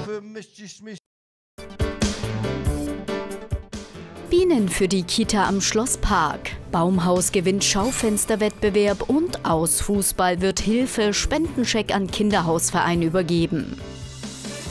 dafür möchte ich mich. Bienen für die Kita am Schlosspark. Baumhaus gewinnt Schaufensterwettbewerb und aus Fußball wird Hilfe, Spendenscheck an Kinderhausverein übergeben.